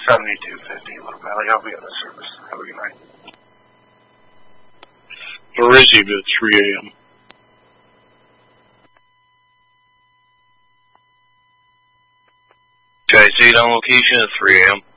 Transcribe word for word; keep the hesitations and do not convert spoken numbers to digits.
seventy-two fifty, Little Valley. I'll be on the service. Have a good night. Where is he at three a.m.? Okay, stayed on location at three a.m.